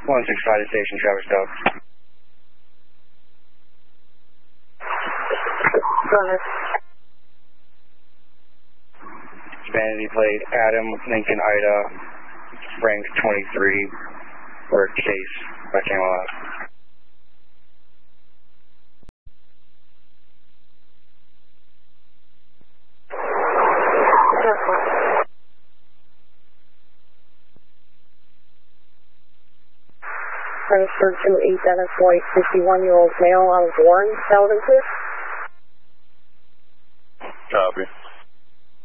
165 to station, Traverse Dog. Go ahead. Vanity plate, Adam, Lincoln, Ida, Frank 23, or Chase, by Camelot. Transfer to 8748, 51-year-old male out of Warren, Sullivan, please.